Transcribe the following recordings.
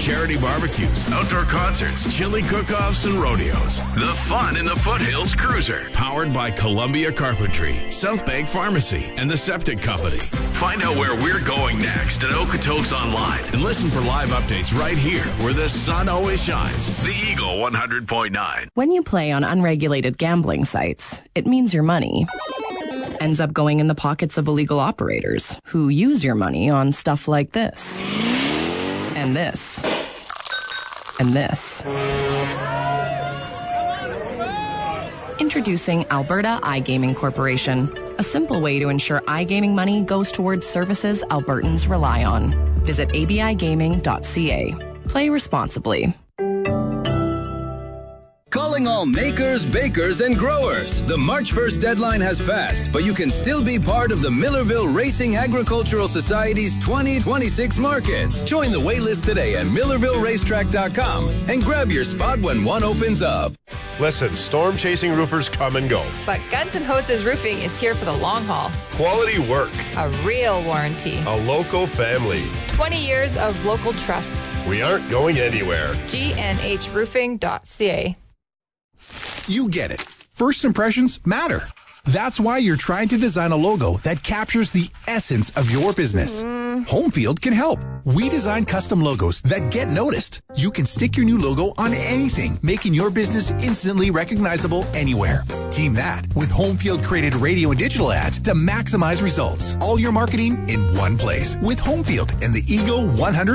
charity barbecues, outdoor concerts, chili cook-offs, and rodeos. The fun in the Foothills Cruiser. Powered by Columbia Carpentry, South Bank Pharmacy, and the Septic Company. Find out where we're going next at Okotoks Online and listen for live updates right here where the sun always shines. The Eagle 100.9. When you play on unregulated gambling sites, it means your money ends up going in the pockets of illegal operators who use your money on stuff like this. And this. And this. Introducing Alberta iGaming Corporation, a simple way to ensure iGaming money goes towards services Albertans rely on. Visit abigaming.ca. Play responsibly. Calling all makers, bakers, and growers. The March 1st deadline has passed, but you can still be part of the Millerville Racing Agricultural Society's 2026 markets. Join the waitlist today at MillervilleRacetrack.com and grab your spot when one opens up. Listen, storm-chasing roofers come and go. But Guns N' Hoses Roofing is here for the long haul. Quality work. A real warranty. A local family. 20 years of local trust. We aren't going anywhere. GNHroofing.ca. You get it. First impressions matter. That's why you're trying to design a logo that captures the essence of your business. Homefield can help. We design custom logos that get noticed. You can stick your new logo on anything, making your business instantly recognizable anywhere. Team that with Homefield created radio and digital ads to maximize results. All your marketing in one place with Homefield and the Eagle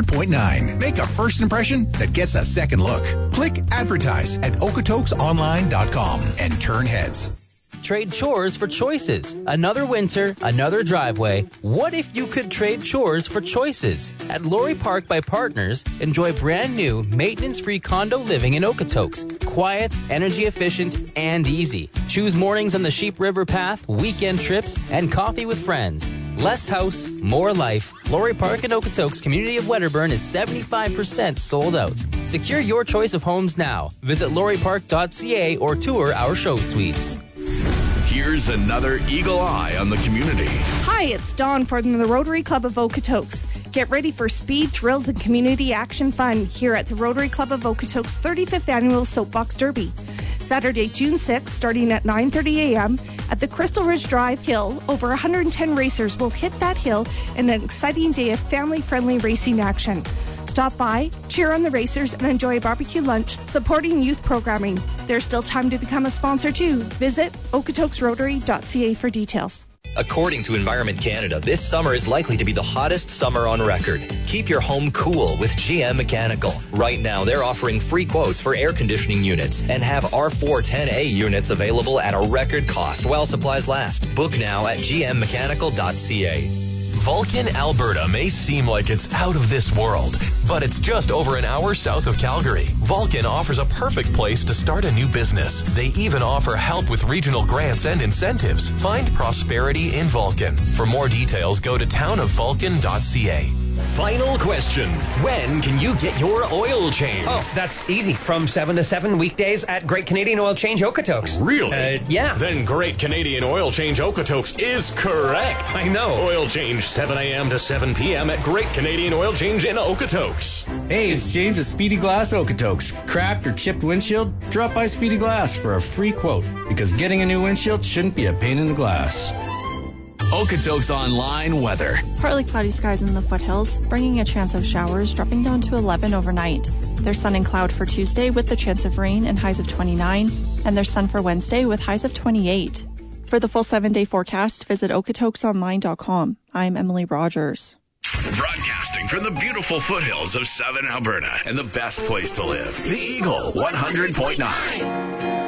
100.9. Make a first impression that gets a second look. Click advertise at okotoksonline.com and turn heads. Trade chores for choices. Another winter, another driveway. What if you could trade chores for choices? At Laurie Park by Partners, enjoy brand new, maintenance-free condo living in Okotoks. Quiet, energy efficient, and easy. Choose mornings on the Sheep River Path, weekend trips, and coffee with friends. Less house, more life. Laurie Park in Okotoks, community of Wedderburn, is 75% sold out. Secure your choice of homes now. Visit lauriepark.ca or tour our show suites. Here's another Eagle Eye on the community. Hi, it's Dawn from the Rotary Club of Okotoks. Get ready for speed, thrills, and community action fun here at the Rotary Club of Okotoks' 35th Annual Soapbox Derby. Saturday, June 6th, starting at 9:30 a.m. at the Crystal Ridge Drive Hill. Over 110 racers will hit that hill in an exciting day of family-friendly racing action. Stop by, cheer on the racers, and enjoy a barbecue lunch supporting youth programming. There's still time to become a sponsor, too. Visit okotoksrotary.ca for details. According to Environment Canada, this summer is likely to be the hottest summer on record. Keep your home cool with GM Mechanical. Right now, they're offering free quotes for air conditioning units and have R410A units available at a record cost while supplies last. Book now at gmmechanical.ca. Vulcan, Alberta may seem like it's out of this world, but it's just over an hour south of Calgary. Vulcan offers a perfect place to start a new business. They even offer help with regional grants and incentives. Find prosperity in Vulcan. For more details, go to townofvulcan.ca. Final question. When can you get your oil change? Oh, that's easy. From 7 to 7 weekdays at Great Canadian Oil Change Okotoks. Really? Yeah. Then Great Canadian Oil Change Okotoks is correct. I know. Oil change 7 a.m. to 7 p.m. at Great Canadian Oil Change in Okotoks. Hey, it's James at Speedy Glass Okotoks. Cracked or chipped windshield? Drop by Speedy Glass for a free quote. Because getting a new windshield shouldn't be a pain in the glass. Okotoks Online weather. Partly cloudy skies in the foothills, bringing a chance of showers, dropping down to 11 overnight. There's sun and cloud for Tuesday with the chance of rain and highs of 29, and there's sun for Wednesday with highs of 28. For the full 7-day forecast, visit okotoksonline.com. I'm Emily Rogers. Broadcasting from the beautiful foothills of southern Alberta and the best place to live. The Eagle 100.9.